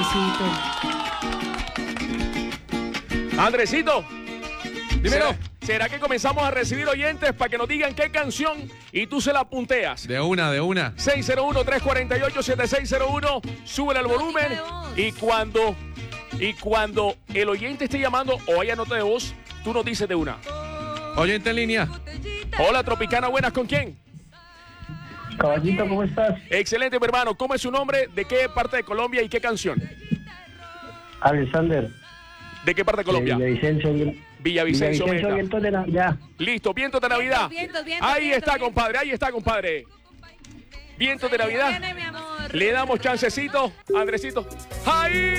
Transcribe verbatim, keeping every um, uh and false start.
Andresito. Andresito, Dímelo. ¿será, ¿será que comenzamos a recibir oyentes para que nos digan qué canción y tú se la punteas? De una, de una. seis cero uno, tres cuatro ocho, siete seis cero uno, súbele el volumen y cuando, y cuando el oyente esté llamando o haya nota de voz, tú nos dices de una. Oyente en línea. Hola, Tropicana, buenas, ¿con quién? Caballito, ¿cómo estás? Excelente, mi hermano. ¿Cómo es su nombre? ¿De qué parte de Colombia y qué canción? Alexander. ¿De qué parte de Colombia? De Villavicencio. Villavicencio, Villavicencio, Meta. vientos de Navidad. Listo, vientos de Navidad. vientos, vientos, Ahí vientos, está, vientos. compadre, ahí está, compadre. Vientos de Navidad. Viene, mi amor. Le damos chancecito, Andresito. ¡Ahí!